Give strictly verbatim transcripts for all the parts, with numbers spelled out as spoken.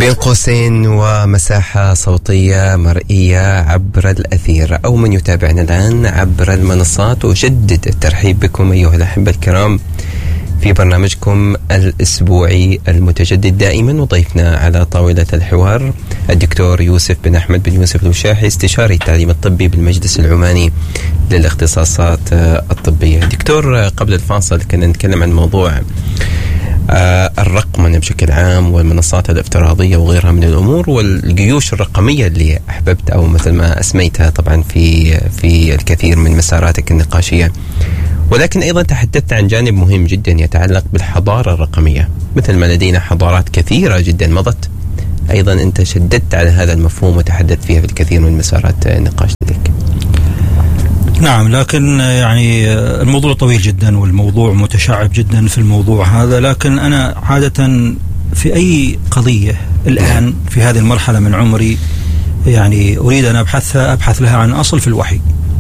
بين قوسين ومساحة صوتية مرئية عبر الأثير أو من يتابعنا الآن عبر المنصات. أجدد الترحيب بكم أيها الأحبة الكرام في برنامجكم الأسبوعي المتجدد دائما، وضيفنا على طاولة الحوار الدكتور يوسف بن أحمد بن يوسف الوشاحي، استشاري التعليم الطبي بالمجلس العماني للاختصاصات الطبية. دكتور، قبل الفاصل كنا نتكلم عن موضوع آه الرقمنة بشكل عام والمنصات الافتراضية وغيرها من الأمور والجيوش الرقمية اللي أحببت أو مثل ما أسميتها طبعا في في الكثير من مساراتك النقاشية، ولكن أيضا تحدثت عن جانب مهم جدا يتعلق بالحضارة الرقمية. مثل ما لدينا حضارات كثيرة جدا مضت، أيضا أنت شددت على هذا المفهوم وتحدثت فيها في الكثير من مسارات النقاش لديك. نعم، لكن يعني الموضوع طويل جدا والموضوع متشعب جدا في الموضوع هذا، لكن أنا عادة في أي قضية الآن في هذه المرحلة من عمري يعني أريد أن أبحثها أبحث لها عن أصل في الوحي.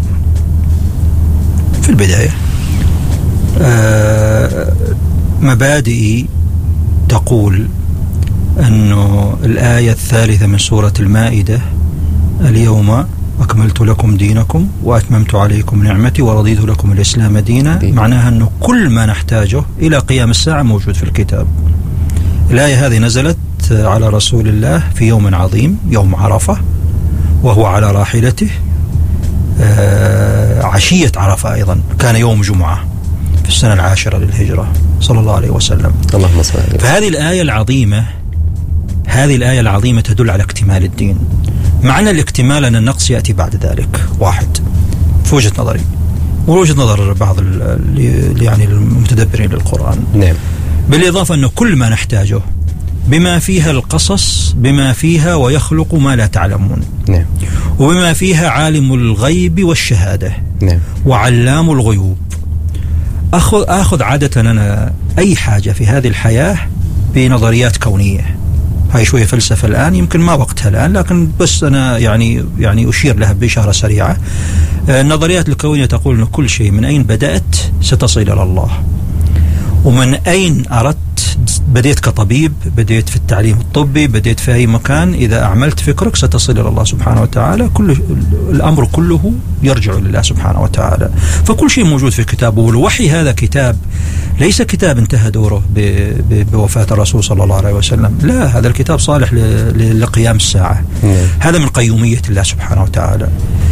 في البداية آه مبادئي تقول أنه الآية الثالثة من سورة المائدة، اليوم أكملت لكم دينكم وأتممت عليكم نعمتي ورضيت لكم الإسلام دينا، معناها أنه كل ما نحتاجه إلى قيام الساعة موجود في الكتاب. الآية هذه نزلت على رسول الله في يوم عظيم، يوم عرفة، وهو على راحلته آه عشية عرفة، أيضا كان يوم جمعة في السنة العاشرة للهجرة صلى الله عليه وسلم. اللهم صل عليه. فهذه الآية العظيمة هذه الآية العظيمة تدل على اكتمال الدين. معنى الاكتمال أن النقص يأتي بعد ذلك، واحد في وجهة نظري ووجهة نظر بعض اللي يعني المتدبرين للقرآن. نعم. بالإضافة أنه كل ما نحتاجه بما فيها القصص، بما فيها ويخلق ما لا تعلمون. نعم. وبما فيها عالم الغيب والشهادة. نعم. وعلام الغيوب. أخذ أخذ عادة أنا أي حاجة في هذه الحياة بنظريات كونية. هاي شوية فلسفة الآن، يمكن ما وقتها الآن، لكن بس أنا يعني يعني أشير لها بإشارة سريعة. النظريات الكونية تقول أن كل شيء من أين بدأت ستصل إلى الله، ومن أين أردت بديت كطبيب، بديت في التعليم الطبي، بديت في أي مكان، إذا أعملت فكرك ستصل إلى الله سبحانه وتعالى. كل الأمر كله يرجع لله سبحانه وتعالى، فكل شيء موجود في كتابه. والوحي هذا كتاب، ليس كتاب انتهى دوره بوفاة الرسول صلى الله عليه وسلم، لا، هذا الكتاب صالح لقيام الساعة. هذا من قيومية الله سبحانه وتعالى.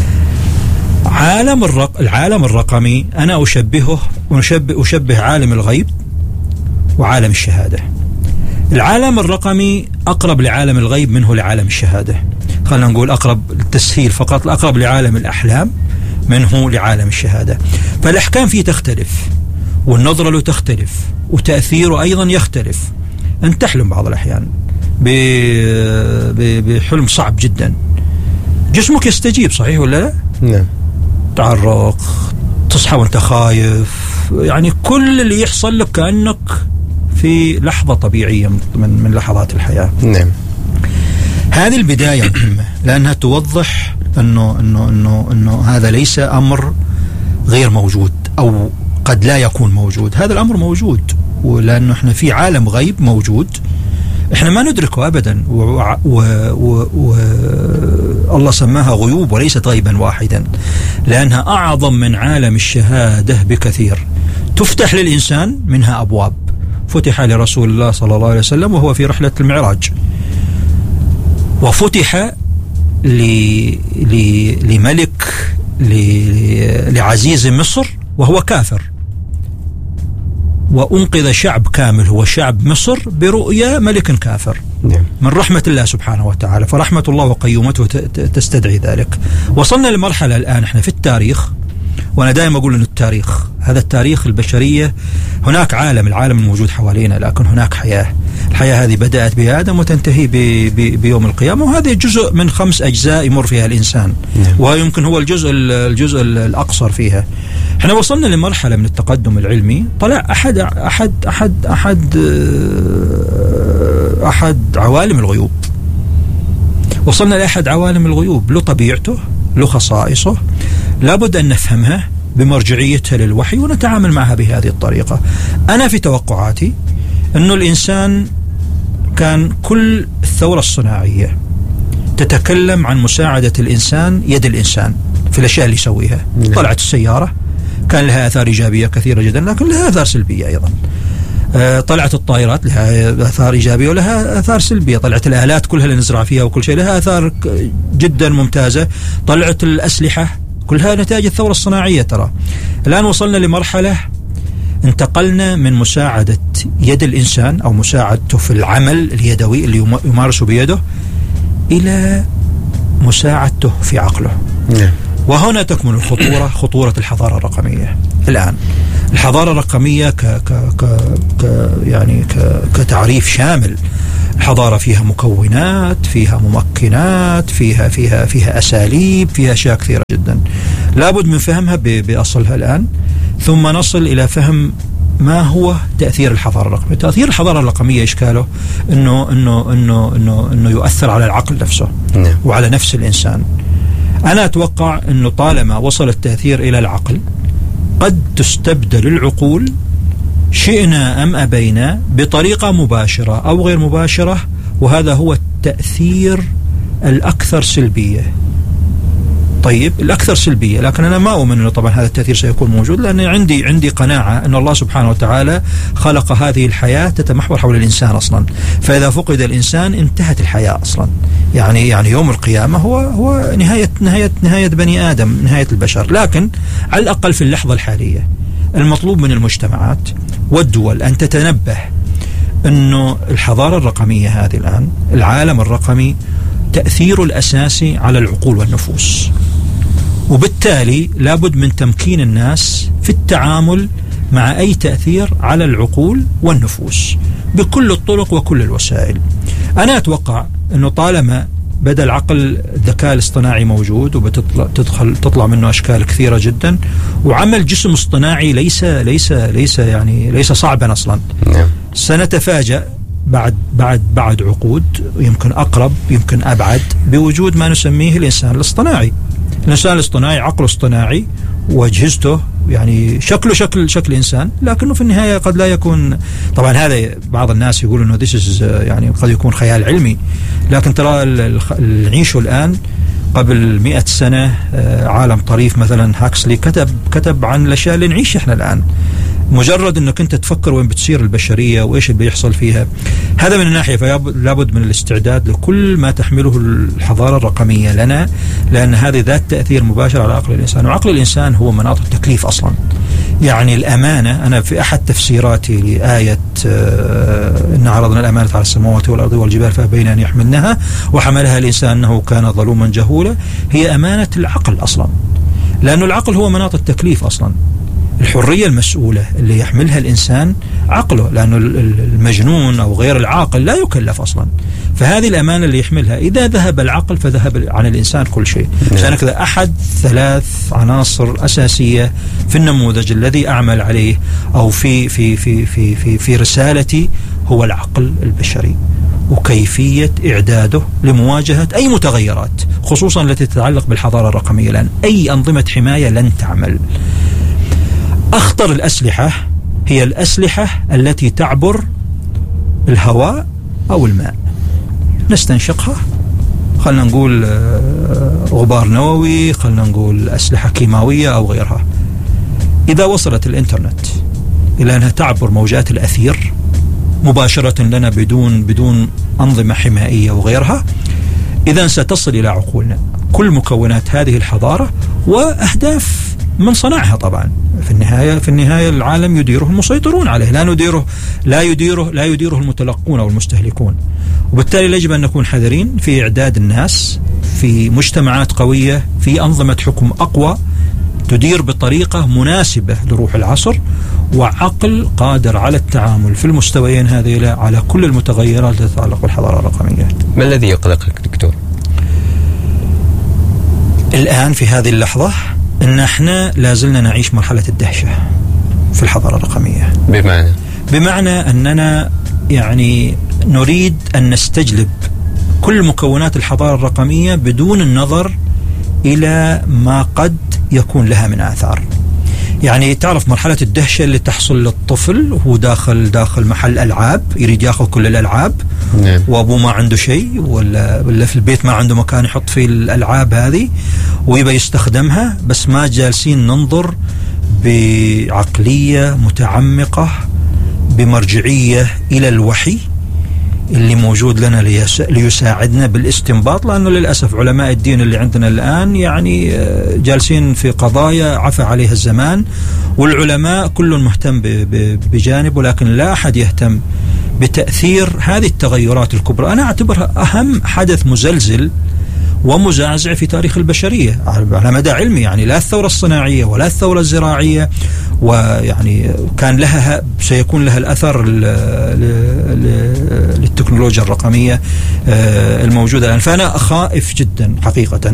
عالم الرق... العالم الرقمي أنا أشبهه ونشبه أشبه عالم الغيب وعالم الشهادة. العالم الرقمي أقرب لعالم الغيب منه لعالم الشهادة. خلينا نقول أقرب للتسهيل فقط، أقرب لعالم الأحلام منه لعالم الشهادة. فالأحكام فيه تختلف، والنظرة له تختلف، وتأثيره أيضا يختلف. أن تحلم بعض الأحيان بحلم صعب جدا، جسمك يستجيب، صحيح ولا لا؟ نعم. تعرق، تصحى وانت خايف، يعني كل اللي يحصل لك كأنك في لحظة طبيعية من من لحظات الحياة. نعم. هذه البداية مهمة لأنها توضح أنه إنه إنه إنه هذا ليس أمر غير موجود أو قد لا يكون موجود. هذا الأمر موجود، ولأنه إحنا في عالم غيب موجود إحنا ما ندركه أبدا، والله سماها غيوب وليست غيبا واحدا، لأنها أعظم من عالم الشهادة بكثير. تفتح للإنسان منها أبواب، فتح لرسول الله صلى الله عليه وسلم وهو في رحلة المعراج، وفتح ل... ل... لملك ل... لعزيز مصر وهو كافر، وأنقذ شعب كامل هو شعب مصر برؤيا ملك كافر. نعم. من رحمة الله سبحانه وتعالى، فرحمة الله وقيومته تستدعي ذلك. وصلنا لمرحلة الآن احنا في التاريخ، وأنا دائما أقول أن التاريخ هذا التاريخ البشرية، هناك عالم، العالم الموجود حوالينا، لكن هناك حياة. الحياة هذه بدأت بآدم وتنتهي بي بي بيوم القيامة، وهذه جزء من خمس أجزاء يمر فيها الإنسان. نعم. ويمكن هو الجزء الجزء الأقصر فيها. احنا وصلنا لمرحلة من التقدم العلمي، طلع أحد أحد أحد أحد أحد عوالم الغيوب. وصلنا لأحد عوالم الغيوب، له طبيعته، له خصائصه، لابد أن نفهمها بمرجعيتها للوحي ونتعامل معها بهذه الطريقة. أنا في توقعاتي أنه الإنسان كان كل الثورة الصناعية تتكلم عن مساعدة الإنسان، يد الإنسان في الأشياء اللي يسويها. طلعت السيارة كان لها آثار إيجابية كثيرة جدا، لكن لها آثار سلبية أيضا. طلعت الطائرات لها آثار إيجابية ولها آثار سلبية. طلعت الآلات كلها اللي نزرع فيها وكل شيء لها آثار جدا ممتازة. طلعت الأسلحة كلها نتائج الثورة الصناعية. ترى الآن وصلنا لمرحلة انتقلنا من مساعدة يد الإنسان أو مساعدته في العمل اليدوي اللي يمارسه بيده إلى مساعدته في عقله. نعم. وهنا تكمن الخطورة، خطورة الحضارة الرقمية. الآن الحضارة الرقمية ك ك ك ك يعني ك كتعريف شامل. الحضارة فيها مكونات، فيها ممكنات، فيها فيها فيها أساليب، فيها أشياء كثيرة جدا لابد من فهمها بأصلها الآن، ثم نصل إلى فهم ما هو تأثير الحضارة الرقمية. تأثير الحضارة الرقمية إشكاله إنه إنه إنه إنه إنه يؤثر على العقل نفسه وعلى نفس الإنسان. أنا أتوقع إنه طالما وصل التأثير إلى العقل قد تستبدل العقول شئنا أم أبينا بطريقة مباشرة أو غير مباشرة، وهذا هو التأثير الأكثر سلبية. طيب الأكثر سلبية، لكن أنا ما أؤمن أنه طبعا هذا التأثير سيكون موجود، لأن عندي عندي قناعة أن الله سبحانه وتعالى خلق هذه الحياة تتمحور حول الإنسان أصلا، فإذا فقد الإنسان انتهت الحياة أصلا. يعني يعني يوم القيامة هو هو نهاية نهاية نهاية بني آدم، نهاية البشر. لكن على الأقل في اللحظة الحالية المطلوب من المجتمعات والدول أن تتنبه أنه الحضارة الرقمية هذه الآن، العالم الرقمي تأثيره الأساسي على العقول والنفوس، وبالتالي لابد من تمكين الناس في التعامل مع أي تأثير على العقول والنفوس بكل الطرق وكل الوسائل. أنا أتوقع أنه طالما بدأ العقل الذكاء الاصطناعي موجود وبتدخل تطلع منه أشكال كثيرة جدا، وعمل جسم اصطناعي ليس ليس ليس يعني ليس صعبا أصلا. سنتفاجأ بعد بعد بعد عقود، يمكن أقرب يمكن أبعد، بوجود ما نسميه الإنسان الاصطناعي. الإنسان الاصطناعي عقله اصطناعي وأجهزته يعني شكله شكل شكل إنسان، لكنه في النهاية قد لا يكون. طبعا هذا بعض الناس يقولون إنه this is يعني قد يكون خيال علمي، لكن ترى اللي نعيشه الآن قبل مئة سنة عالم طريف مثلا هاكسلي كتب كتب عن الأشياء اللي نعيش إحنا الآن. مجرد أنك أنت تفكر وين بتصير البشرية وإيش اللي بيحصل فيها، هذا من الناحية. فلابد من الاستعداد لكل ما تحمله الحضارة الرقمية لنا، لأن هذه ذات تأثير مباشر على عقل الإنسان، وعقل الإنسان هو مناط التكليف أصلا. يعني الأمانة، أنا في أحد تفسيراتي لآية إن عرضنا الأمانة على السماوات والأرض والجبال فأبين أن يحملنها وحملها الإنسان إنه كان ظلوما جهولا، هي أمانة العقل أصلا، لأن العقل هو مناط التكليف أصلا. الحرية المسؤولة اللي يحملها الإنسان عقله، لأنه المجنون أو غير العاقل لا يكلف أصلا. فهذه الأمانة اللي يحملها إذا ذهب العقل فذهب عن الإنسان كل شيء. عشان كذا أحد ثلاث عناصر أساسية في النموذج الذي أعمل عليه أو في في في في في, في رسالتي هو العقل البشري، وكيفية إعداده لمواجهة أي متغيرات، خصوصا التي تتعلق بالحضارة الرقمية، لأن أي أنظمة حماية لن تعمل. أخطر الأسلحة هي الأسلحة التي تعبر الهواء أو الماء، نستنشقها، خلنا نقول غبار نووي، خلنا نقول أسلحة كيماوية أو غيرها. إذا وصلت الإنترنت إلى أنها تعبر موجات الأثير مباشرة لنا بدون بدون أنظمة حمائية وغيرها، إذن ستصل إلى عقولنا كل مكونات هذه الحضارة وأهداف من صنعها. طبعا في النهاية في النهاية العالم يديره المسيطرون عليه، لا يديره لا يديره لا يديره المتلقون أو المستهلكون. وبالتالي يجب أن نكون حذرين في إعداد الناس في مجتمعات قوية، في أنظمة حكم أقوى تدير بطريقة مناسبة لروح العصر، وعقل قادر على التعامل في المستويين هذه على كل المتغيرات التي تتعلق بالحضارة الرقمية. ما الذي يقلقك دكتور؟ الآن في هذه اللحظة إن احنا لازلنا نعيش مرحلة الدهشة في الحضارة الرقمية. بمعنى بمعنى أننا يعني نريد أن نستجلب كل مكونات الحضارة الرقمية بدون النظر إلى ما قد يكون لها من آثار. يعني تعرف مرحلة الدهشة اللي تحصل للطفل وهو داخل داخل محل ألعاب، يريد ياخذ كل الألعاب نعم. وأبوه ما عنده شيء، ولا ولا في البيت ما عنده مكان يحط فيه الألعاب هذه ويبى يستخدمها، بس ما جالسين ننظر بعقلية متعمقة بمرجعية إلى الوحي اللي موجود لنا ليساعدنا بالاستنباط. لأنه للأسف علماء الدين اللي عندنا الآن يعني جالسين في قضايا عفى عليها الزمان، والعلماء كل مهتم بجانب، ولكن لا أحد يهتم بتأثير هذه التغيرات الكبرى. أنا أعتبرها أهم حدث مزلزل ومزعزع في تاريخ البشرية على مدى علمي. يعني لا الثورة الصناعية ولا الثورة الزراعية، ويعني كان لها سيكون لها الأثر للتكنولوجيا الرقمية الموجودة الآن. فأنا خائف جدا حقيقة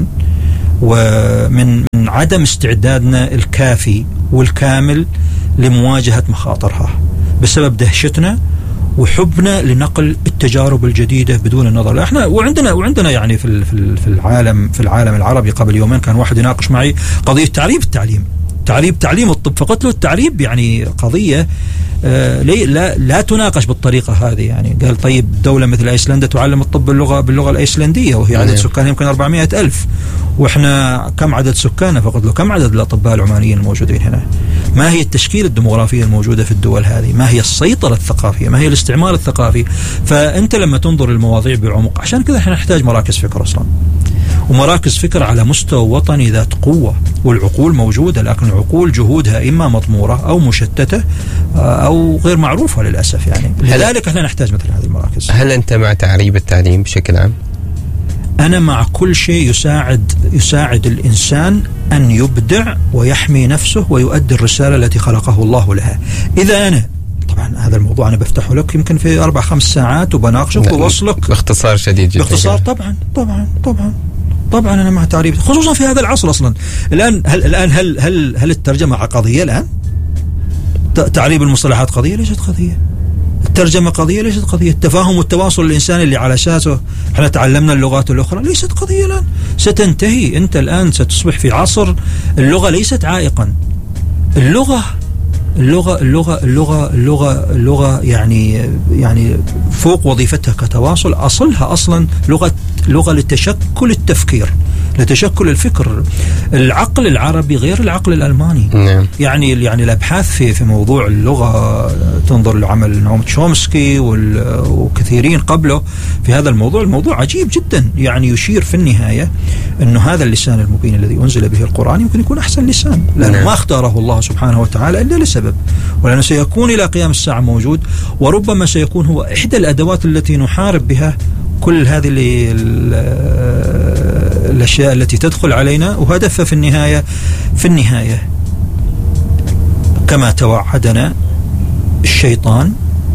ومن من عدم استعدادنا الكافي والكامل لمواجهة مخاطرها بسبب دهشتنا وحبنا لنقل التجارب الجديدة بدون النظر. احنا وعندنا وعندنا يعني في في العالم في العالم العربي قبل يومين كان واحد يناقش معي قضية تعريب التعليم تعريب تعليم الطب، فقلت له التعريب يعني قضية آه لا لا تناقش بالطريقة هذه. يعني قال طيب دولة مثل أيسلندا تعلم الطب باللغة باللغة الأيسلندية وهي عدد سكانها يمكن أربعمائة ألف، وإحنا كم عدد سكاننا؟ فقلت له كم عدد الأطباء العمانيين الموجودين هنا؟ ما هي التشكيلة الديموغرافية الموجودة في الدول هذه؟ ما هي السيطرة الثقافية؟ ما هي الاستعمار الثقافي؟ فأنت لما تنظر للمواضيع بعمق، عشان كذا احنا نحتاج مراكز فكر أصلا، ومراكز فكر على مستوى وطني ذات قوة. والعقول موجودة، لكن العقول جهودها إما مطمورة أو مشتتة أو غير معروفة للأسف. يعني لذلك احنا نحتاج مثل هذه المراكز. هل أنت مع تعريب التعليم بشكل عام؟ أنا مع كل شيء يساعد يساعد الإنسان أن يبدع ويحمي نفسه ويؤدي الرسالة التي خلقه الله لها. إذا أنا طبعا هذا الموضوع أنا بفتحه لك يمكن في أربع خمس ساعات وبناقشك ووصلك باختصار شديد جدا. باختصار طبعا طبعا طبعا طبعا أنا مع تعريب، خصوصا في هذا العصر أصلا. الآن هل الآن هل هل هل الترجمة قضية الآن؟ تعريب المصطلحات قضية؟ ليست قضية. الترجمة قضية؟ ليست قضية. التفاهم والتواصل الإنساني اللي على أساسه احنا تعلمنا اللغات الأخرى ليست قضية الآن. ستنتهي. أنت الآن ستصبح في عصر اللغة ليست عائقا. اللغة اللغة اللغة اللغة اللغة اللغة يعني يعني فوق وظيفتها كتواصل، أصلها أصلا لغة لغة لتشكل التفكير، لتشكل الفكر. العقل العربي غير العقل الألماني. نعم. يعني يعني الأبحاث في في موضوع اللغة تنظر لعمل نعوم تشومسكي وكثيرين قبله في هذا الموضوع. الموضوع عجيب جدا، يعني يشير في النهاية أنه هذا اللسان المبين الذي أنزل به القرآن يمكن يكون أحسن لسان، لأنه ما اختاره الله سبحانه وتعالى إلا لسبب، ولأنه سيكون إلى قيام الساعة موجود، وربما سيكون هو إحدى الأدوات التي نحارب بها كل هذه الأشياء التي تدخل علينا. وهدفها في النهاية في النهاية كما توعدنا الشيطان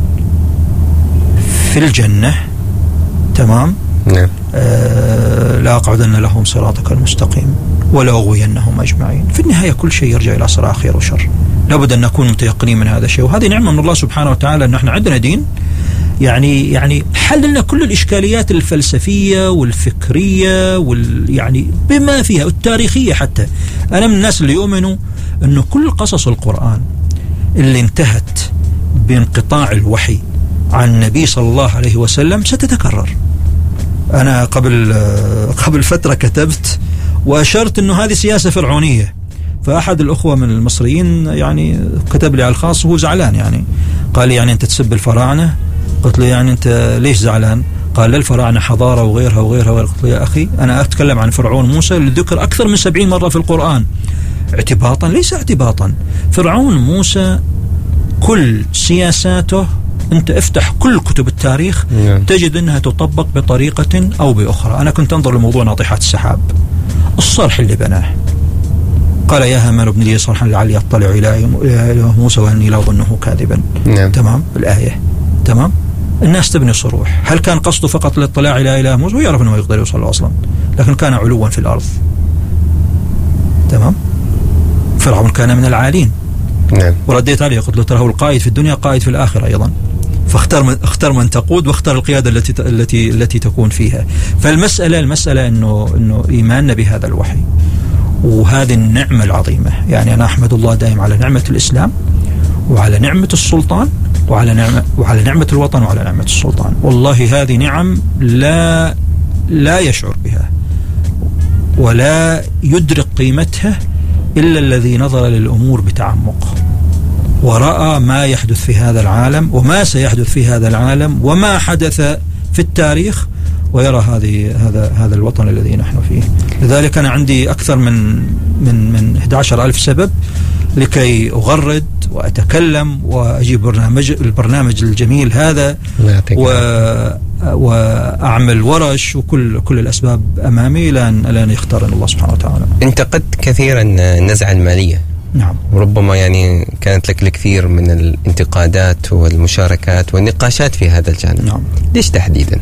في الجنة، تمام؟ نعم. آه لا أقعدن لهم صراطك المستقيم ولا أغوينهم أجمعين. في النهاية كل شيء يرجع إلى صراع خير وشر. لابد أن نكون متيقنين من هذا الشيء، وهذه نعمة من الله سبحانه وتعالى أن احنا عندنا دين يعني يعني حل لنا كل الإشكاليات الفلسفية والفكرية وال يعني بما فيها التاريخية. حتى أنا من الناس اللي يؤمنوا أنه كل قصص القرآن اللي انتهت بانقطاع الوحي عن النبي صلى الله عليه وسلم ستتكرر. أنا قبل قبل فترة كتبت وأشرت أنه هذه سياسة فرعونية، فأحد الأخوة من المصريين يعني كتب لي على الخاص وهو زعلان، يعني قال لي يعني أنت تسب الفراعنة؟ قلت له يعني أنت ليش زعلان؟ قال للفراعنة حضارة وغيرها وغيرها وغيرها. قلت له يا أخي أنا أتكلم عن فرعون موسى اللي ذكر أكثر من سبعين مرة في القرآن اعتباطا، ليس اعتباطا. فرعون موسى كل سياساته أنت افتح كل كتب التاريخ تجد أنها تطبق بطريقة أو بأخرى. أنا كنت أنظر لموضوع ناطحات السحاب، الصرح اللي بناه، قال يا هامان ابن لي صرحا لعلي أطلع إلى موسى وأني لا أظنه كاذبا. نعم. تمام الآية. تمام. الناس تبني صروح. هل كان قصده فقط الاطلاع إلى إله موسى؟ هو يعرف أنه يقدر يوصل أصلا، لكن كان علوا في الأرض. تمام. فرعون كان من العالين. نعم. ورديت عليه قلت له ترى هو القائد في الدنيا قائد في الآخرة أيضا، فاختار من اختار من تقود واختار القيادة التي التي التي تكون فيها. فالمسألة المسألة إنه إنه إيماننا بهذا الوحي وهذه النعمة العظيمة. يعني أنا أحمد الله دائم على نعمة الإسلام وعلى نعمة السلطان وعلى نعمة وعلى نعمة الوطن وعلى نعمة السلطان. والله هذه نعم لا لا يشعر بها ولا يدرك قيمتها إلا الذي نظر للأمور بتعمق ورأى ما يحدث في هذا العالم وما سيحدث في هذا العالم وما حدث في التاريخ، ويرى هذه هذا هذا الوطن الذي نحن فيه. لذلك أنا عندي أكثر من من من أحد عشر ألف سبب لكي أغرد وأتكلم وأجيب برنامج البرنامج الجميل هذا و وأعمل ورش، وكل كل الأسباب أمامي لأن لأن يختارني الله سبحانه وتعالى. انتقدت كثيرا النزعة المالية. نعم. وربما يعني كانت لك الكثير من الانتقادات والمشاركات والنقاشات في هذا الجانب. نعم. ليش تحديدا؟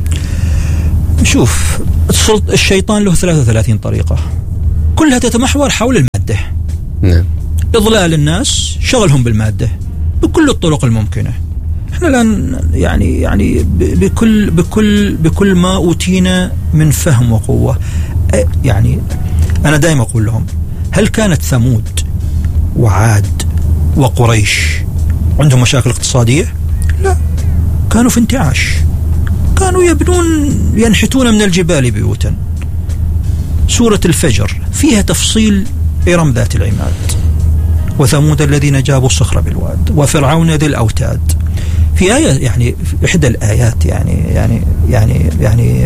شوف، الشيطان له ثلاثة وثلاثين طريقة كلها تتمحور حول المادة. نعم. إضلال الناس، شغلهم بالمادة بكل الطرق الممكنة. احنا الآن يعني يعني بكل بكل بكل ما أوتينا من فهم وقوة. يعني أنا دائما أقول لهم: هل كانت ثمود وعاد وقريش عندهم مشاكل اقتصادية؟ لا، كانوا في انتعاش، كانوا يبنون ينحتون من الجبال بيوتا. سورة الفجر فيها تفصيل إرم ذات العماد، وثمود الذين جابوا الصخر بالواد، وفرعون ذي الأوتاد. في آية يعني في إحدى الآيات يعني يعني يعني يعني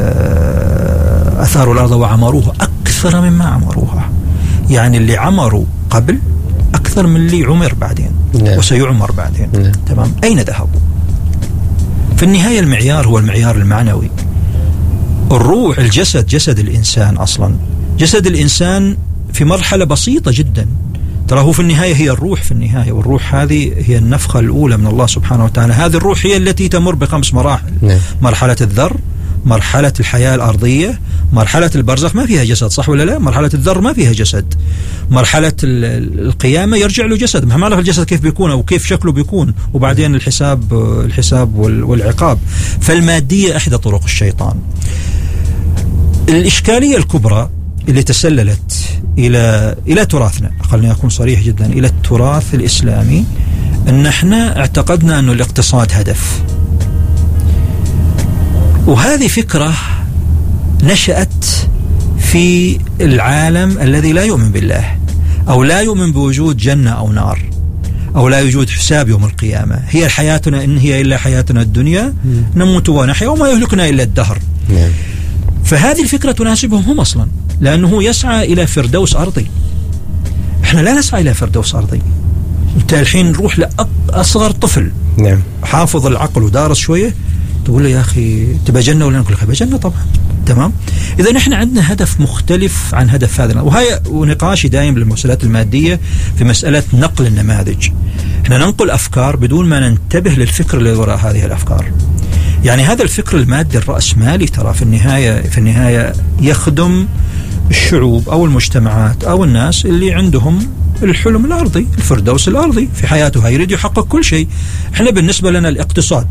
أثاروا الأرض وعمروها أكثر مما عمروها. يعني اللي عمروا قبل أكثر من اللي عمر بعدين. نعم. وسيعمر بعدين. نعم. تمام. أين ذهبوا؟ في النهاية المعيار هو المعيار المعنوي. الروح، الجسد، جسد الإنسان أصلا، جسد الإنسان في مرحلة بسيطة جدا، ترى هو في النهاية هي الروح في النهاية، والروح هذه هي النفخة الأولى من الله سبحانه وتعالى. هذه الروح هي التي تمر بخمس مراحل. نعم. مرحلة الذر، مرحلة الحياة الأرضية، مرحلة البرزخ ما فيها جسد، صح ولا لا؟ مرحلة الذر ما فيها جسد. مرحلة القيامة يرجع له جسد، ما نعرف الجسد كيف بيكون أو كيف شكله بيكون، وبعدين الحساب الحساب والعقاب. فالمادية إحدى طرق الشيطان. الإشكالية الكبرى اللي تسللت إلى إلى تراثنا، خليني أكون صريح جدا، إلى التراث الإسلامي، أن احنا اعتقدنا أنه الاقتصاد هدف. وهذه فكرة نشأت في العالم الذي لا يؤمن بالله، أو لا يؤمن بوجود جنة أو نار، أو لا يوجد حساب يوم القيامة. هي حياتنا إن هي إلا حياتنا الدنيا نموت ونحيا وما يهلكنا إلا الدهر. نعم. فهذه الفكرة تناسبهم هم أصلا، لأنه يسعى إلى فردوس أرضي. إحنا لا نسعى إلى فردوس أرضي. أنت الحين نروح لأصغر طفل. نعم. حافظ العقل ودارس شوية، تقول له: يا أخي تبى جنة ولا؟ نقول لك تبى جنة طبعا. تمام. إذا نحن عندنا هدف مختلف عن هدف هذا، وهي ونقاشي دائم للمسألات المادية في مسألة نقل النماذج. إحنا ننقل أفكار بدون ما ننتبه للفكر اللي وراء هذه الأفكار. يعني هذا الفكر المادي الرأسمالي ترى في النهاية في النهاية يخدم الشعوب أو المجتمعات أو الناس اللي عندهم الحلم الأرضي، الفردوس الأرضي في حياته، يريد يحقق كل شيء. إحنا بالنسبة لنا الاقتصاد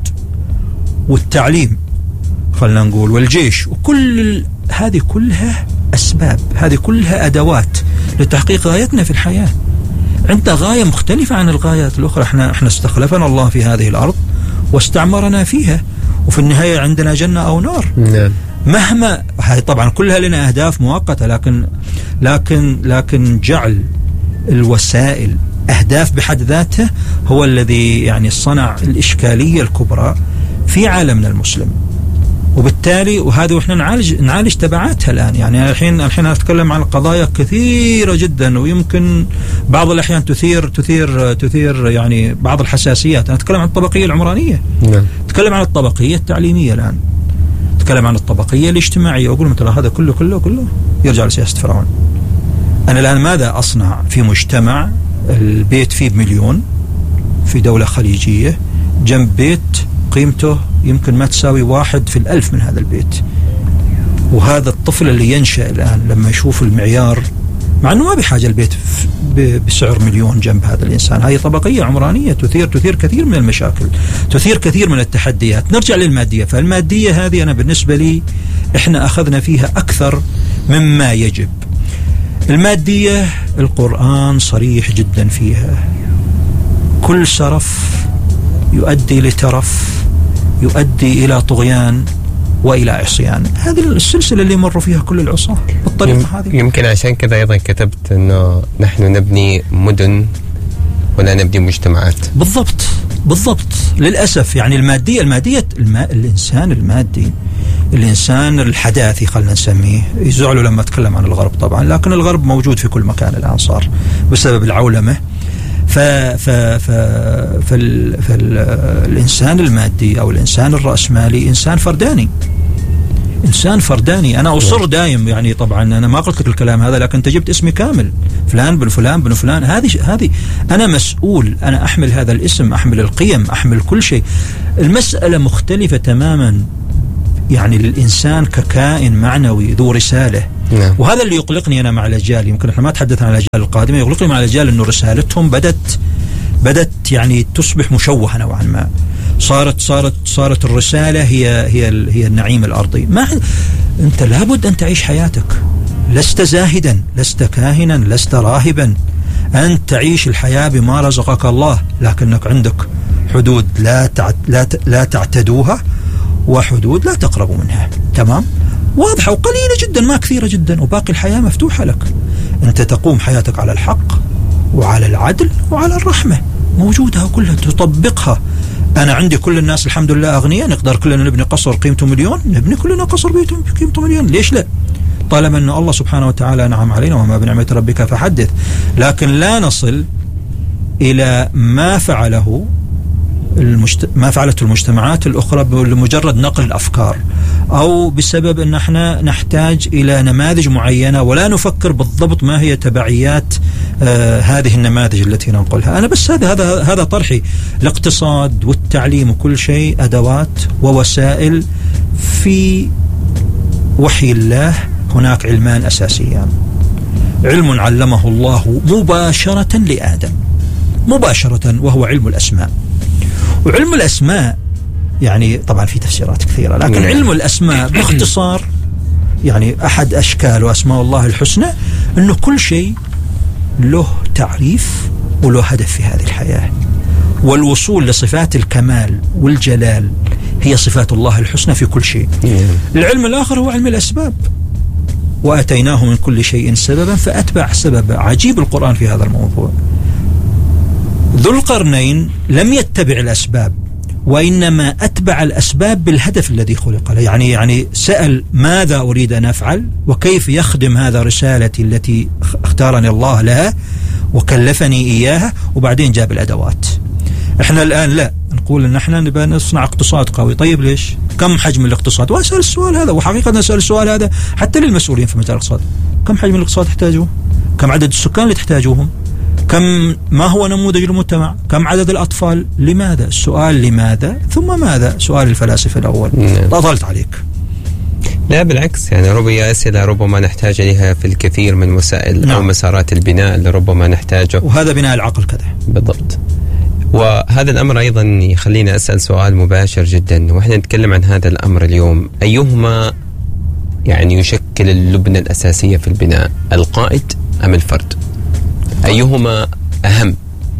والتعليم خلنا نقول والجيش وكل هذه كلها أسباب، هذه كلها أدوات لتحقيق غايتنا في الحياة. عندنا غاية مختلفة عن الغايات الأخرى. احنا احنا استخلفنا الله في هذه الأرض واستعمرنا فيها، وفي النهاية عندنا جنة أو نار. نعم. مهما هاي طبعا كلها لنا أهداف مؤقتة، لكن لكن لكن جعل الوسائل أهداف بحد ذاتها هو الذي يعني صنع الإشكالية الكبرى في عالمنا المسلم. وبالتالي وهذا واحنا نعالج نعالج تبعاتها الآن. يعني الحين الحين أتكلم عن قضايا كثيرة جدا، ويمكن بعض الأحيان تثير تثير تثير يعني بعض الحساسيات. أنا أتكلم عن الطبقية العمرانية. نعم. أتكلم عن الطبقية التعليمية الآن. أتكلم عن الطبقية الاجتماعية، وأقول مثلا هذا كله كله كله يرجع لسياسة فرعون. أنا الآن ماذا أصنع في مجتمع البيت فيه بمليون في دولة خليجية، جنب بيت قيمته يمكن ما تساوي واحد في الألف من هذا البيت. وهذا الطفل اللي ينشأ الآن لما يشوف المعيار، مع أنه ما بحاجة البيت بسعر مليون جنب هذا الإنسان، هذه طبقية عمرانية تثير تثير كثير من المشاكل، تثير كثير من التحديات. نرجع للمادية. فالمادية هذه أنا بالنسبة لي إحنا أخذنا فيها أكثر مما يجب. المادية القرآن صريح جدا فيها. كل سرف يؤدي لترف، يؤدي إلى طغيان وإلى عصيان. هذه السلسلة اللي مروا فيها كل العصاة بالطريقة هذه. يمكن عشان كذا أيضا كتبت أنه نحن نبني مدن ولا نبني مجتمعات. بالضبط بالضبط. للأسف يعني المادية المادية الما الإنسان المادي، الإنسان الحداثي خلنا نسميه، يزعلوا لما أتكلم عن الغرب طبعا، لكن الغرب موجود في كل مكان الآن صار بسبب العولمة. ف ف ف فال فالإنسان المادي أو الإنسان الرأسمالي إنسان فرداني، إنسان فرداني. أنا أصر دايم يعني طبعا أنا ما قلت لك الكلام هذا، لكن أنت جبت اسمي كامل، فلان بن فلان بن فلان. هذه هذه أنا مسؤول، أنا أحمل هذا الاسم، أحمل القيم، أحمل كل شيء. المسألة مختلفة تماما يعني للإنسان ككائن معنوي ذو رسالة. نعم. وهذا اللي يقلقني أنا مع الأجيال، يمكن احنا ما تحدثنا عن الأجيال القادمة، يقلقني مع الأجيال أنه رسالتهم بدت بدت يعني تصبح مشوهة نوعا ما. صارت صارت صارت الرسالة هي هي هي النعيم الأرضي. ما أنت لابد أن تعيش حياتك، لست زاهدا، لست كاهنا، لست راهبا، أن تعيش الحياة بما رزقك الله، لكنك عندك حدود لا تعت لا لا تعتدوها، وحدود لا تقربوا منها. تمام؟ واضحة وقليلة جدا، ما كثيرة جدا، وباقي الحياة مفتوحة لك. أنت تقوم حياتك على الحق وعلى العدل وعلى الرحمة، موجودة كلها تطبقها. أنا عندي كل الناس الحمد لله أغنياء، نقدر كلنا نبني قصر قيمته مليون، نبني كلنا قصر قيمته مليون، ليش لا؟ طالما أن الله سبحانه وتعالى أنعم علينا، وما بنعمة ربك فحدث. لكن لا نصل إلى ما فعله المجت... ما فعلته المجتمعات الأخرى لمجرد نقل الأفكار، أو بسبب أن احنا نحتاج إلى نماذج معينة ولا نفكر بالضبط ما هي تبعيات آه هذه النماذج التي ننقلها. أنا بس هذا هذا هذا طرحي. الاقتصاد والتعليم وكل شيء أدوات ووسائل. في وحي الله هناك علمان أساسيان: علم علمه الله مباشرة لآدم مباشرة، وهو علم الأسماء. وعلم الأسماء يعني طبعا في تفسيرات كثيرة، لكن علم الأسماء باختصار يعني أحد أشكال وأسماء الله الحسنى أنه كل شيء له تعريف وله هدف في هذه الحياة، والوصول لصفات الكمال والجلال هي صفات الله الحسنى في كل شيء. العلم الآخر هو علم الأسباب، وأتيناه من كل شيء سببا فأتبع سببا. عجيب القرآن في هذا الموضوع. ذو القرنين لم يتبع الأسباب، وإنما أتبع الأسباب بالهدف الذي خلق له. يعني يعني سأل ماذا أريد أن أفعل، وكيف يخدم هذا رسالتي التي اختارني الله لها وكلفني إياها، وبعدين جاب الأدوات. إحنا الآن لا نقول إن إحنا نبغى نصنع اقتصاد قوي. طيب ليش؟ كم حجم الاقتصاد؟ وأسأل السؤال هذا، وحقيقة نسأل السؤال هذا حتى للمسؤولين في مجال الاقتصاد. كم حجم الاقتصاد تحتاجوه؟ كم عدد السكان اللي تحتاجوهم؟ كم ما هو نموذج المجتمع؟ كم عدد الأطفال؟ لماذا؟ السؤال لماذا ثم ماذا، سؤال الفلاسفة الأول. أطلت عليك. لا بالعكس، يعني ربما أسئلة ربما نحتاج لها في الكثير من وسائل نعم. أو مسارات البناء اللي ربما نحتاجه، وهذا بناء العقل كذا بالضبط. وهذا الأمر أيضا يخلينا أسأل سؤال مباشر جدا، وإحنا نتكلم عن هذا الأمر اليوم: أيهما يعني يشكل اللبنة الأساسية في البناء، القائد أم الفرد؟ أيهما أهم؟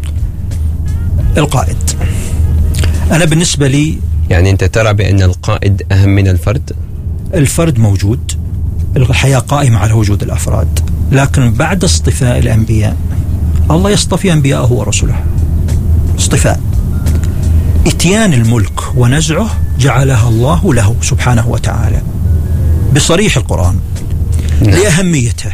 القائد. أنا بالنسبة لي يعني أنت ترى بأن القائد أهم من الفرد؟ الفرد موجود، الحياة قائمة على وجود الأفراد، لكن بعد اصطفاء الأنبياء الله يصطفي أنبياءه ورسله. اصطفاء، اتيان الملك ونزعه جعلها الله له سبحانه وتعالى بصريح القرآن. نعم. لأهميته،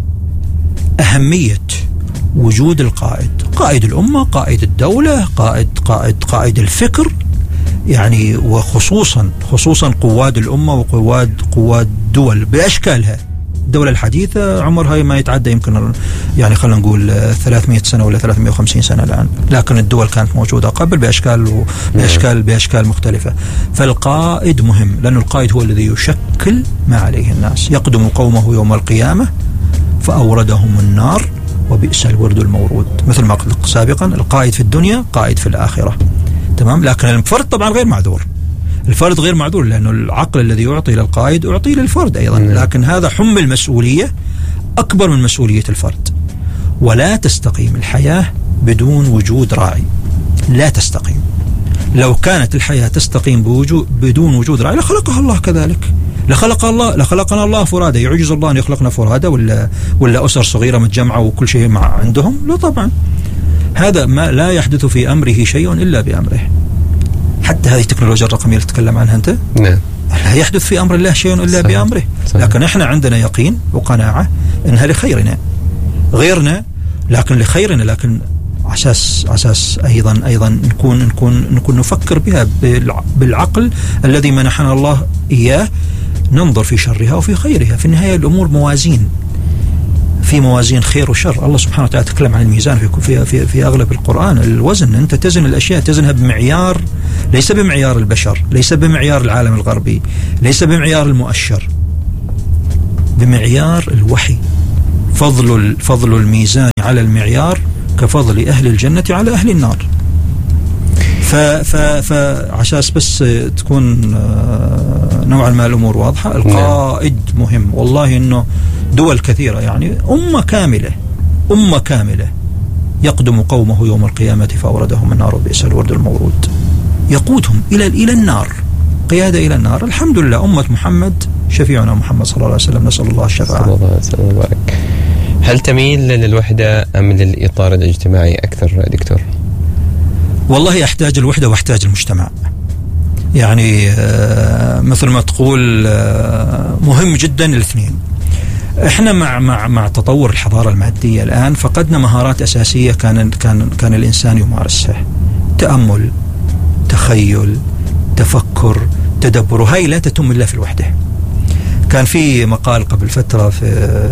أهمية وجود القائد، قائد الأمة، قائد الدولة، قائد قائد قائد الفكر، يعني وخصوصا خصوصا قواد الأمة وقواد قواد دول بأشكالها. الدولة الحديثة عمرها ما يتعدى يمكن يعني خلينا نقول ثلاثمئة سنة ولا ثلاثمئة وخمسين سنة الآن، لكن الدول كانت موجودة قبل بأشكال بأشكال بأشكال مختلفة. فالقائد مهم، لأن القائد هو الذي يشكل ما عليه الناس. يقدم قومه يوم القيامة فأوردهم النار وبئس الورد المورود، مثل ما قلت سابقا، القائد في الدنيا قائد في الآخرة. تمام. لكن الفرد طبعا غير معذور، الفرد غير معذور، لأنه العقل الذي يعطي للقائد يعطي للفرد أيضا. لكن هذا حمل مسؤولية أكبر من مسؤولية الفرد. ولا تستقيم الحياة بدون وجود راعي، لا تستقيم. لو كانت الحياة تستقيم بوجود بدون وجود راعي لخلقها الله كذلك، لخلق الله لخلقنا الله فرادى. يعجز الله أن يخلقنا فرادى ولا ولا أسر صغيرة متجمعة وكل شيء مع عندهم؟ لا طبعا، هذا ما لا يحدث في أمره شيء إلا بأمره. حتى هذه التكنولوجيا الرقمية اللي تتكلم عنها أنت، نعم، لا يحدث في أمر الله شيء إلا صحيح. بأمره صحيح. لكن إحنا عندنا يقين وقناعة إنها لخيرنا، غيرنا لكن لخيرنا، لكن أساس أساس أيضا أيضا نكون نكون نكون نفكر بها بالعقل الذي منحنا الله إياه، ننظر في شرها وفي خيرها. في النهاية الأمور موازين، في موازين خير وشر. الله سبحانه وتعالى تكلم عن الميزان في في في, في أغلب القرآن. الوزن، أنت تزن الأشياء تزنها بمعيار، ليس بمعيار البشر، ليس بمعيار العالم الغربي، ليس بمعيار المؤشر، بمعيار الوحي. فضل فضل الميزان على المعيار كفضل أهل الجنة على أهل النار. فعشاس بس تكون نوعا ما الأمور واضحة. القائد مهم والله، إنه دول كثيرة يعني أمة كاملة أمة كاملة يقدم قومه يوم القيامة فأوردهم النار وبئس الورد المورود، يقودهم إلى إلى النار، قيادة إلى النار. الحمد لله أمة محمد شفيعنا محمد صلى الله عليه وسلم، نسأل الله الشفاعة. صلى الله عليه وسلم وبارك. هل تميل للوحدة أم للإطار الاجتماعي أكثر دكتور؟ والله أحتاج الوحدة وأحتاج المجتمع. يعني مثل ما تقول مهم جدا الاثنين. احنا مع مع مع تطور الحضارة المادية الآن فقدنا مهارات أساسية كان كان كان الإنسان يمارسها: تأمل، تخيل، تفكر، تدبر. وهي لا تتم إلا في الوحدة. كان في مقال قبل فترة في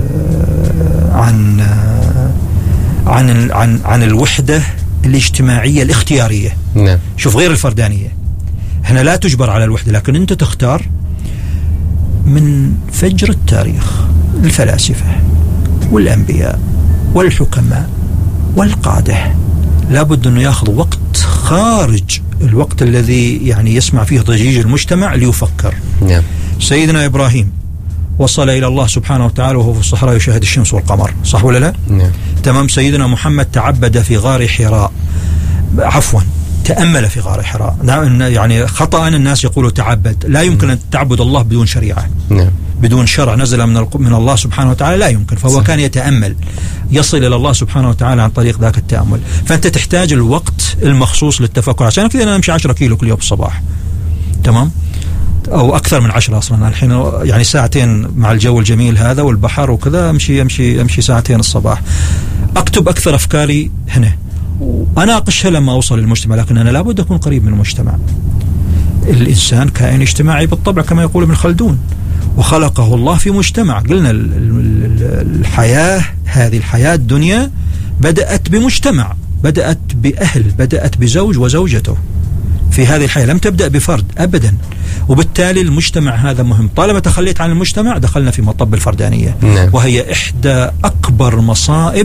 عن عن عن عن الوحدة الاجتماعية الاختيارية. نعم. شوف، غير الفردانية. هنا لا تجبر على الوحدة، لكن أنت تختار. من فجر التاريخ الفلاسفة والأنبياء والحكماء والقادة لابد أنه يأخذ وقت خارج الوقت الذي يعني يسمع فيه ضجيج المجتمع ليفكر. نعم. سيدنا إبراهيم وصل إلى الله سبحانه وتعالى وهو في الصحراء يشاهد الشمس والقمر، صح ولا لا؟ نعم. تمام. سيدنا محمد تعبد في غار حراء، عفوا تأمل في غار حراء. يعني خطأ الناس يقولوا تعبد، لا يمكن أن تعبد الله بدون شريعة. نعم. بدون شرع نزل من من الله سبحانه وتعالى لا يمكن. فهو صح. كان يتأمل، يصل إلى الله سبحانه وتعالى عن طريق ذاك التأمل. فأنت تحتاج الوقت المخصوص للتفكر. عشان كذا أنا أمشي عشرة كيلو كل يوم الصباح، تمام، أو أكثر من عشرة أصلا الحين، يعني ساعتين مع الجو الجميل هذا والبحر وكذا، أمشي أمشي أمشي ساعتين الصباح. أكتب أكثر أفكاري هنا، أناقشها لما أوصل للمجتمع، لكن أنا لابد أكون قريب من المجتمع. الإنسان كائن اجتماعي بالطبع كما يقول ابن خلدون، وخلقه الله في مجتمع. قلنا الحياة هذه الحياة الدنيا بدأت بمجتمع، بدأت بأهل، بدأت بزوج وزوجته. في هذه الحياة لم تبدأ بفرد أبدا، وبالتالي المجتمع هذا مهم. طالما تخليت عن المجتمع دخلنا في مطب الفردانية. نعم. وهي إحدى أكبر مصائب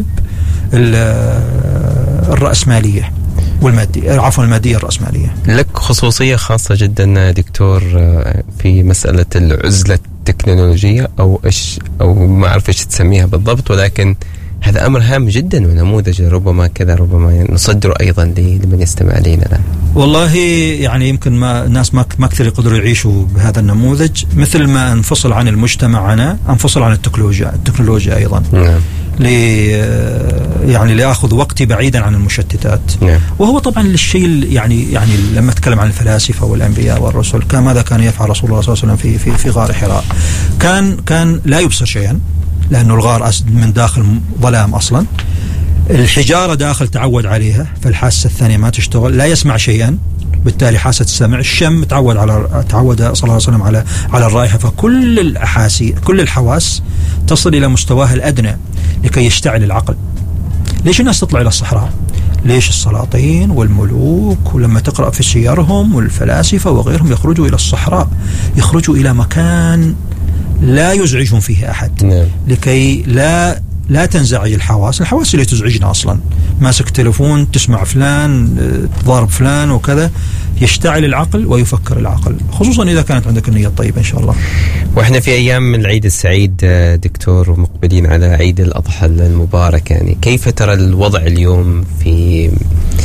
الرأسمالية والمادية، عفوا المادية الرأسمالية. لك خصوصية خاصة جدا دكتور في مسألة العزلة التكنولوجية أو إيش، أو ما أعرف إيش تسميها بالضبط، ولكن هذا أمر هام جدا ونموذج ربما كذا ربما نصدره أيضا لمن يستمع لنا الآن. والله يعني يمكن ما الناس ما ما كثير يقدروا يعيشوا بهذا النموذج. مثل ما انفصل عن المجتمع أنا انفصل عن التكنولوجيا التكنولوجيا أيضا. نعم. لي يعني لأخذ وقتي بعيدا عن المشتتات. نعم. وهو طبعا الشيء يعني يعني لما اتكلم عن الفلاسفة والأنبياء والرسل، كان ماذا كان يفعل رسول الله صلى الله عليه وسلم في في في غار حراء؟ كان كان لا يبصر شيئا، لأنه الغار من داخل ظلام أصلا، الحجارة داخل تعود عليها فالحاسة الثانية ما تشتغل، لا يسمع شيئا بالتالي حاسة السمع، الشم تعود على تعود صلى الله عليه وسلم على على الرائحة. فكل الأحاسي كل الحواس تصل إلى مستواها الأدنى لكي يشتعل العقل. ليش الناس تطلع إلى الصحراء؟ ليش السلاطين والملوك ولما تقرأ في سيرهم والفلاسفة وغيرهم يخرجوا إلى الصحراء، يخرجوا إلى مكان لا يزعجهم فيه أحد. نعم. لكي لا لا تنزعج الحواس. الحواس اللي تزعجنا أصلا، ماسك تلفون تسمع فلان ضارب فلان وكذا، يشتعل العقل ويفكر العقل، خصوصا إذا كانت عندك النية الطيبة إن شاء الله. وإحنا في أيام من العيد السعيد دكتور ومقبلين على عيد الأضحى المبارك، يعني كيف ترى الوضع اليوم في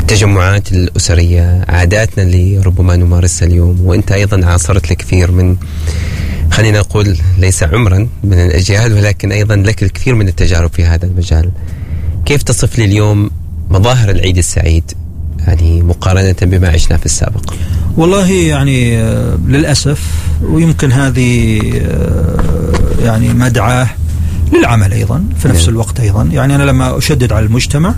التجمعات الأسرية، عاداتنا اللي ربما نمارسها اليوم، وأنت أيضا عاصرت الكثير من، خلينا نقول ليس عمرا من الأجيال، ولكن أيضا لك الكثير من التجارب في هذا المجال. كيف تصف لي اليوم مظاهر العيد السعيد يعني مقارنة بما عشنا في السابق؟ والله يعني للأسف، ويمكن هذه يعني مدعاة للعمل أيضا في نفس الوقت أيضا. يعني أنا لما أشدد على المجتمع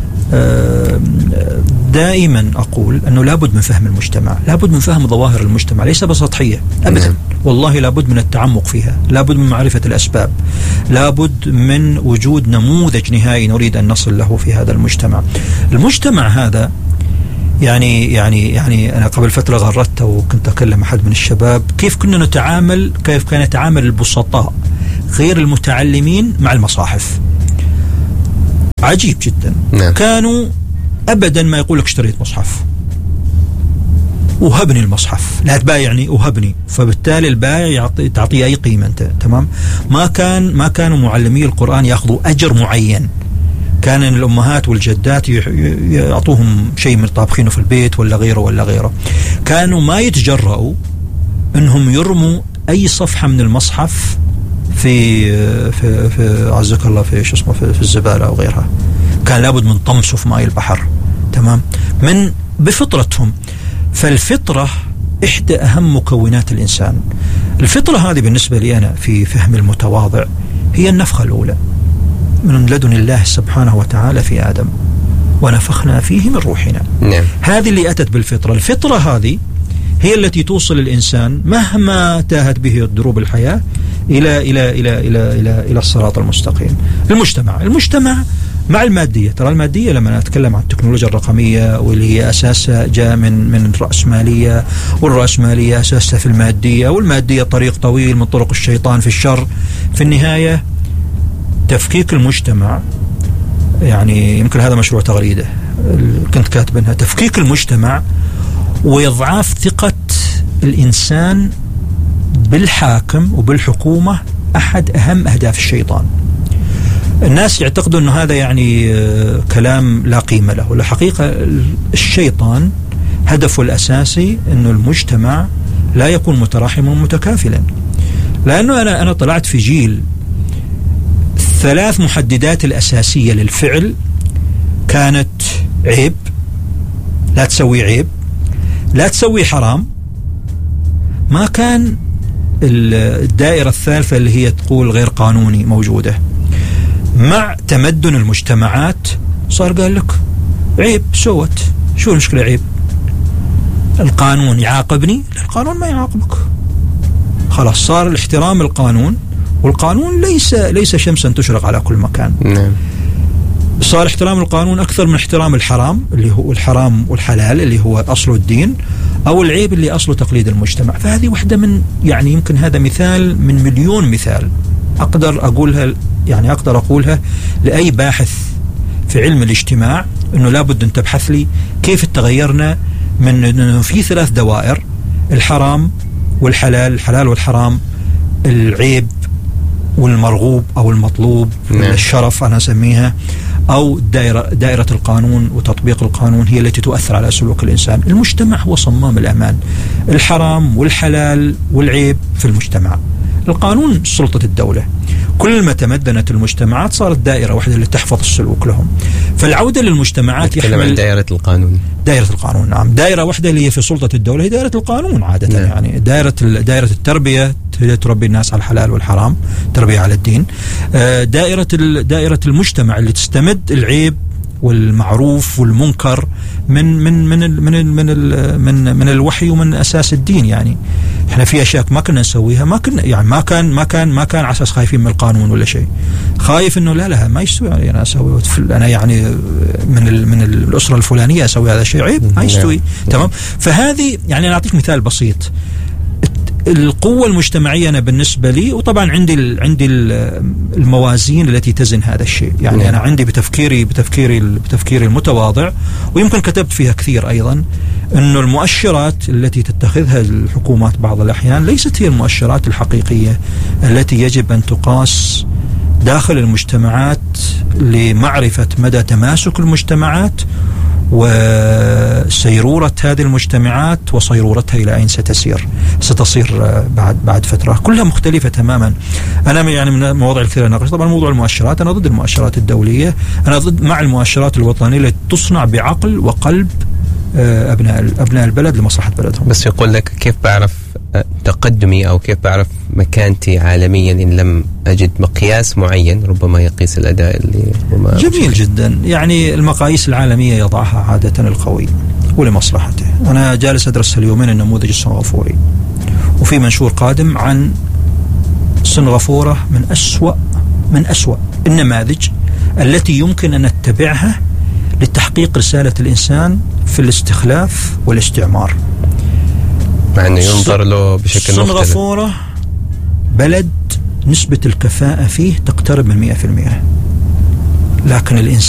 دائما أقول أنه لابد من فهم المجتمع، لابد من فهم ظواهر المجتمع، ليس بسطحية أبدا، والله لابد من التعمق فيها، لابد من معرفة الأسباب، لابد من وجود نموذج نهائي نريد أن نصل له في هذا المجتمع. المجتمع هذا يعني يعني يعني أنا قبل فترة غردت وكنت أكلم أحد من الشباب كيف كنا نتعامل، كيف كان يتعامل البسطاء غير المتعلمين مع المصاحف. عجيب جدا. نعم. كانوا أبدا ما يقول لك اشتريت مصحف، وهبني المصحف، لا تبايعني وهبني، فبالتالي البائع يعطي تعطيه أي قيمة أنت. تمام. ما كان ما كانوا معلمي القرآن يأخذوا أجر معين، كان الأمهات والجدات يعطوهم شيء من طابخينه في البيت ولا غيره ولا غيره. كانوا ما يتجرؤوا أنهم يرموا أي صفحة من المصحف في في في عزك الله في شو اسمه في, في الزبالة أو غيرها. كان لابد من طمسه في ماء البحر. تمام. من بفطرتهم. فالفطرة إحدى أهم مكونات الإنسان. الفطرة هذه بالنسبة لي أنا في فهم المتواضع هي النفخة الأولى من لدن الله سبحانه وتعالى في آدم، ونفخنا فيه من روحنا. نعم. هذه اللي أتت بالفطرة. الفطرة هذه هي التي توصل الإنسان مهما تاهت به دروب الحياة إلى إلى إلى إلى إلى إلى الصراط المستقيم. المجتمع المجتمع مع المادية. ترى المادية لما نتكلم عن التكنولوجيا الرقمية واللي هي أساسها جاء من من الرأسمالية، والرأسمالية أساسها في المادية، والمادية طريق طويل من طرق الشيطان في الشر. في النهاية تفكيك المجتمع، يعني يمكن هذا مشروع تغريدة كنت كاتبنها، تفكيك المجتمع وإضعاف ثقة الإنسان بالحاكم وبالحكومة أحد أهم أهداف الشيطان. الناس يعتقدوا أنه هذا يعني كلام لا قيمة له، والحقيقة الشيطان هدفه الأساسي أنه المجتمع لا يكون متراحما ومتكافلا. لأنه أنا أنا طلعت في جيل ثلاث محددات الأساسية للفعل كانت عيب، لا تسوي عيب، لا تسوي حرام. ما كان الدائرة الثالثة اللي هي تقول غير قانوني موجودة. مع تمدن المجتمعات صار قال لك عيب، سوت شو المشكلة عيب؟ القانون يعاقبني؟ لا، القانون ما يعاقبك. خلاص صار الاحترام القانون، والقانون ليس ليس شمسا تشرق على كل مكان. نعم. صار احترام القانون أكثر من احترام الحرام اللي هو الحرام والحلال اللي هو أصل الدين، أو العيب اللي أصله تقليد المجتمع. فهذه واحدة من يعني يمكن هذا مثال من مليون مثال أقدر أقولها، يعني أقدر أقولها لأي باحث في علم الاجتماع، أنه لابد أن تبحث لي كيف تغيرنا من أنه في ثلاث دوائر: الحرام والحلال، الحلال والحرام، العيب والمرغوب أو المطلوب، نعم. الشرف أنا أسميها، أو دائرة دائرة القانون وتطبيق القانون هي التي تؤثر على سلوك الإنسان. المجتمع هو صمام الأمان. الحرام والحلال والعيب في المجتمع. القانون سلطة الدولة. كل ما تمدنت المجتمعات صارت دائرة واحدة اللي تحفظ السلوك لهم. فالعودة للمجتمعات يحمل عن دائرة القانون. دائرة القانون، نعم. دائرة واحدة اللي هي في سلطة الدولة هي دائرة القانون عادة. نعم. يعني دائرة دائرة التربية تربي الناس على الحلال والحرام، تربية على الدين. دائرة دائرة المجتمع اللي تستمد العيب والمعروف والمنكر من من من ال من ال من ال من من الوحي ومن اساس الدين. يعني احنا في اشياء ما كنا نسويها، ما كنا يعني ما كان ما كان ما كان على اساس خايفين من القانون ولا شيء، خايف انه لا لا ما يستوي يعني انا اسوي، انا يعني من ال من الاسره الفلانيه اسوي هذا الشيء عيب، ما يستوي. تمام. فهذه يعني انا اعطيك مثال بسيط. القوة المجتمعية أنا بالنسبة لي، وطبعا عندي عندي الموازين التي تزن هذا الشيء. يعني نعم. أنا عندي بتفكيري بتفكيري بتفكيري المتواضع، ويمكن كتبت فيها كثير أيضا، إنه المؤشرات التي تتخذها الحكومات بعض الأحيان ليست هي المؤشرات الحقيقية التي يجب أن تقاس داخل المجتمعات لمعرفة مدى تماسك المجتمعات وسيرورة هذه المجتمعات وصيرورتها إلى أين ستسير ستصير بعد بعد فترة، كلها مختلفة تماما. أنا يعني من المواضيع الكثيرة ناقش طبعا موضوع المؤشرات، أنا ضد المؤشرات الدولية، أنا ضد مع المؤشرات الوطنية التي تصنع بعقل وقلب أبناء أبناء البلد لمصلحة بلدهم. بس يقول لك كيف بعرف تقدمي أو كيف بعرف مكانتي عالميا إن لم أجد مقياس معين ربما يقيس الأداء اللي ربما جميل جدا. يعني المقاييس العالمية يضعها عادة القوي ولمصلحته. أنا جالس أدرس اليومين النموذج السنغافوري، وفي منشور قادم عن سنغافورة من أسوأ من أسوأ النماذج التي يمكن أن نتبعها لتحقيق رسالة الإنسان في الاستخلاف والاستعمار، مع أنه ينظر له بشكل مختلف. سنغافورة بلد نسبة الكفاءة فيه تقترب من مئة في المئة، لكن الإنسان